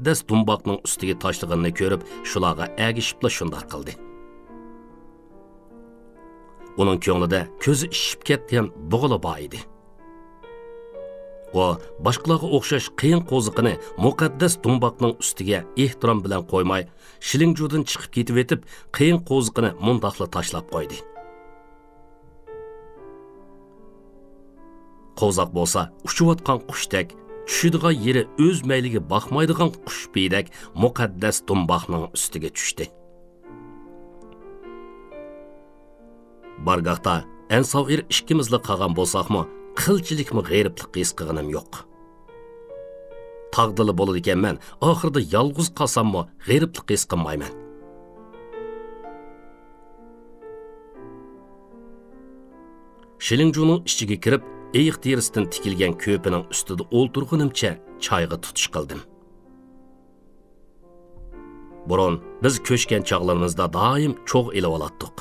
muqaddas dumboqning ustiga tashlaganini ko'rib, shularga agishibla shunday qildi. Uning ko'nglida ko'zi ishib ketgan bo'g'ili bor edi. O, boshqalarga o'xshash qiyin qo'ziqini muqaddas dumboqning ustiga ehtirom bilan qo'ymay, Shilingjudan chiqib ketib etib, qiyin qo'ziqini mundaqla tashlab qo'ydi. Qo'ziq bo'lsa, uchayotgan qushdek, tushadigan yeri o'z mayliga boqmaydigan qush beydek muqaddas dumboqning ustiga tushdi. Bargaqda ansavir ikkimizli qolgan bo'lsaqmi, qilchilikmi g'ayriblik his qilganim yo'q. Taqdili bo'ladi ekanman, oxirida yolg'iz qolsammi g'ayriblik his qilmayman. Shilingjuning ichiga kirib, eyiq terisidan tikilgan ko'pining ustida o'ltirgunimcha choyga tutish qildim. Burun biz ko'chgan chog'larimizda doim cho'g' elib olatdik.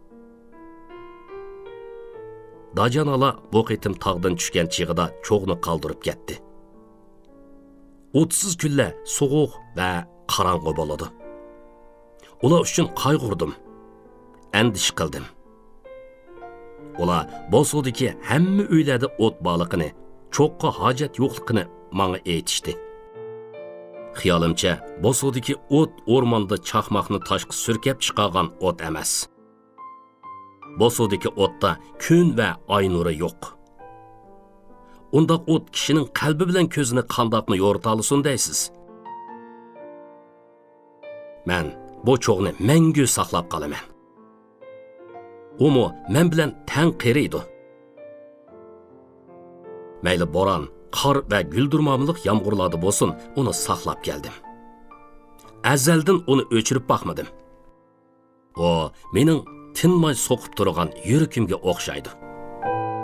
Dajan ala bu qitim tog'dan tushgan chig'ida cho'g'ni qoldirib ketdi. O'tsiz kunlar sovuq va qorong'u bo'ladi. Ular uchun qayg'urdim, andish qildim. Ular Bosudagi hamma uylarda o't borligini, cho'qqa hojat yo'qligini menga aytishdi. Xiyolimcha, Bosudagi o't o'rmonda chaqmoqni tashqi surkab chiqargan o't emas. Bosudagi o'tda kun va oy nuri yo'q. Undaq o't kishining qalbi bilan ko'zini qandoqni yorita olsin deysiz. Men bu cho'g'ni mangu saqlab qolaman. Umu men bilan tang qiriydi. Mayli bo'ron, qor va guldurmamliq yomg'irlarda bo'lsin, uni saqlab keldim. Azaldan uni o'chirib boqmadim. O, mening tinmay so'qib turgan yuragimga o'xshaydi.